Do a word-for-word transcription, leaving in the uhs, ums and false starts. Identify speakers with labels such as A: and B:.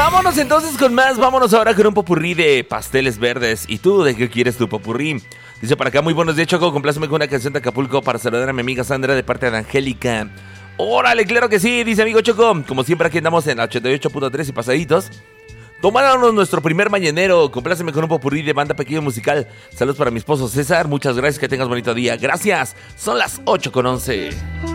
A: vámonos entonces con más. Vámonos ahora con un popurrí de pasteles verdes. ¿Y tú de qué quieres tu popurrí? Dice para acá, muy buenos días, Choco. Compláceme con una canción de Acapulco para saludar a mi amiga Sandra de parte de Angélica. Órale, claro que sí, dice amigo Choco. Como siempre aquí andamos en ochenta y ocho punto tres y pasaditos. Tomándonos nuestro primer mañanero. Compláceme con un popurrí de banda pequeño musical. Saludos para mi esposo César. Muchas gracias, que tengas bonito día. Gracias. Son las ocho con once.